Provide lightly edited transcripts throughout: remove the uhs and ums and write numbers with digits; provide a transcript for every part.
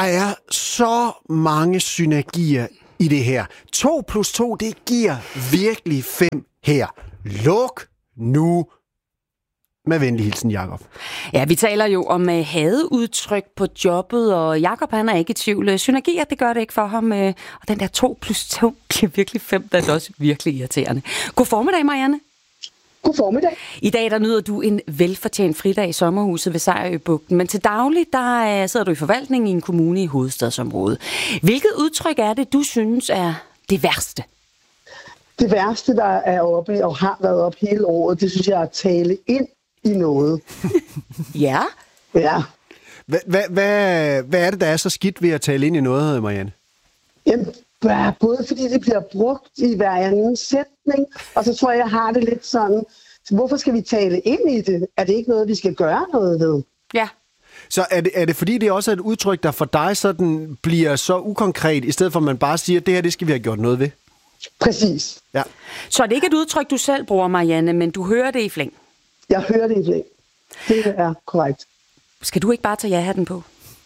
er så mange synergier i det her. 2 + 2, det giver virkelig 5 her. Luk nu. Med venlig hilsen, Jakob. Ja, vi taler jo om hadeudtryk på jobbet, og Jakob, han er ikke i tvivl. Synergier, det gør det ikke for ham. Og den der 2 + 2 bliver virkelig 5, der er også virkelig irriterende. God formiddag, Marianne. God formiddag. I dag der nyder du en velfortjent fridag i sommerhuset ved Sejerøbugten, men til daglig der sidder du i forvaltningen i en kommune i hovedstadsområdet. Hvilket udtryk er det, du synes er det værste? Det værste, der er oppe og har været oppe hele året, det synes jeg er at tale ind i noget. Ja? Ja. Hvad er det, der er så skidt ved at tale ind i noget, Marianne? Jamen, både fordi det bliver brugt i hver anden sætning, og så tror jeg har det lidt sådan, hvorfor skal vi tale ind i det? Er det ikke noget, vi skal gøre noget ved? Ja. Så er det fordi, det også er et udtryk, der for dig sådan bliver så ukonkret, i stedet for at man bare siger, at det her, det skal vi have gjort noget ved? Præcis. Ja. Så er det ikke et udtryk, du selv bruger, Marianne, men du hører det i flæng? Jeg hører det i flæng. Det er korrekt. Skal du ikke bare tage ja-hatten på?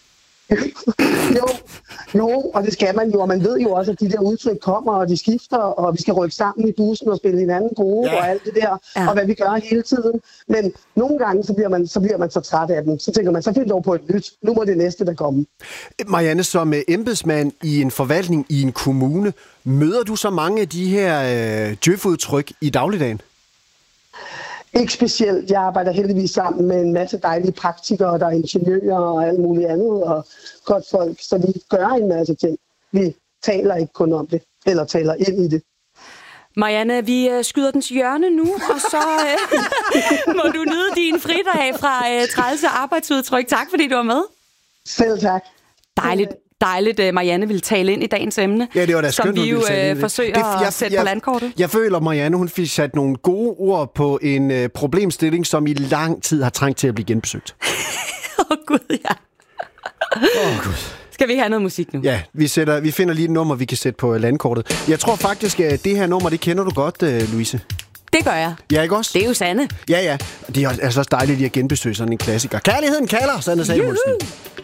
Jo, og det skal man jo, og man ved jo også, at de der udtryk kommer, og de skifter, og vi skal rykke sammen i bussen og spille hinanden gode, og alt det der, og hvad vi gør hele tiden. Men nogle gange, så bliver man så træt af dem. Så tænker man, så find dog på et nyt. Nu må det næste, der komme. Marianne, som embedsmand i en forvaltning i en kommune, møder du så mange af de her djøf-udtryk i dagligdagen? Ikke specielt. Jeg arbejder heldigvis sammen med en masse dejlige praktikere, der er ingeniører og alt muligt andet, og godt folk, så vi gør en masse ting. Vi taler ikke kun om det, eller taler ind i det. Marianne, vi skyder den til hjørne nu, og så må du nyde din fridag fra trælse arbejdsudtryk. Tak, fordi du var med. Selv tak. Dejligt, Marianne ville tale ind i dagens emne, ja, det var da skønt, som vi jo forsøger at sætte på landkortet. Jeg føler, Marianne, hun fik sat nogle gode ord på en problemstilling, som i lang tid har trængt til at blive genbesøgt. Gud, ja. Gud. Skal vi have noget musik nu? Ja, vi finder lige et nummer, vi kan sætte på landkortet. Jeg tror faktisk, at det her nummer, det kender du godt, Louise. Det gør jeg. Ja, ikke også? Det er jo Sanne. Ja. Det er altså også dejligt lige at genbesøge sådan en klassiker. Kærligheden kalder, Sanne Samuelsen.